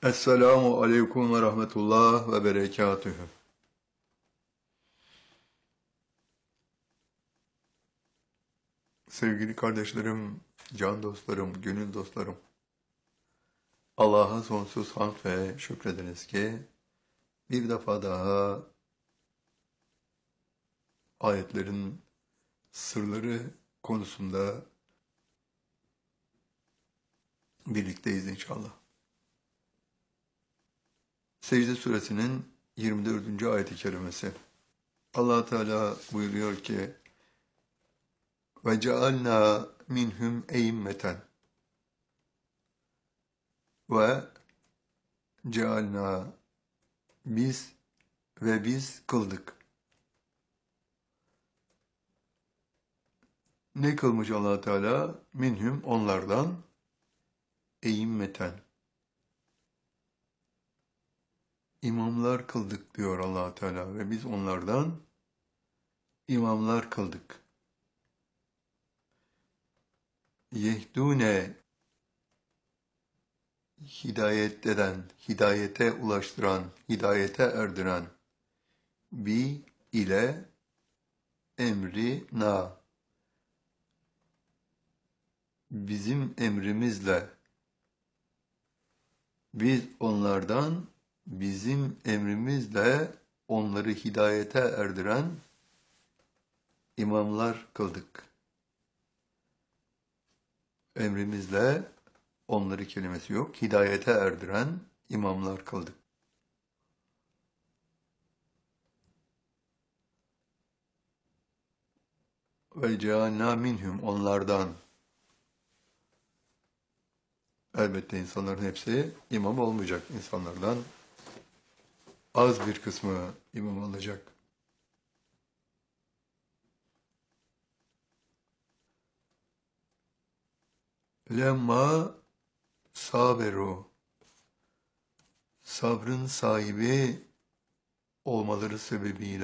Esselamu aleyküm ve rahmetullah ve berekatühü. Sevgili kardeşlerim, can dostlarım, gönül dostlarım. Allah'a sonsuz hamd ve şükrediniz ki bir defa daha ayetlerin sırları konusunda birlikteyiz inşallah. Secde suresinin 24. ayet-i kerimesi. Allah Teala buyuruyor ki ve cealna minhum e'immeten ve cealna biz kıldık. Ne kılmış Allah Teala? Minhum onlardan e'immeten. İmamlar kıldık diyor Allah Teala ve biz onlardan imamlar kıldık. Yehdune hidayet eden, hidayete ulaştıran, hidayete erdiren bi ile emrina bizim emrimizle biz onlardan bizim emrimizle onları hidayete erdiren imamlar kıldık. Emrimizle onları kelimesi yok. Hidayete erdiren imamlar kıldık. Ve cealna minhum onlardan. Elbette insanların hepsi imam olmayacak. İnsanlardan az bir kısmı imam olacak. Lemma saberu sabrın sahibi olmaları sebebiyle